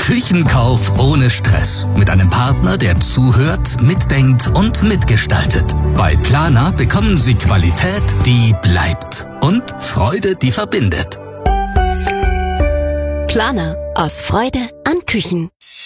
Küchenkauf ohne Stress. Mit einem Partner, der zuhört, mitdenkt und mitgestaltet. Bei Planer bekommen Sie Qualität, die bleibt. Und Freude, die verbindet. Planer. Aus Freude an Küchen.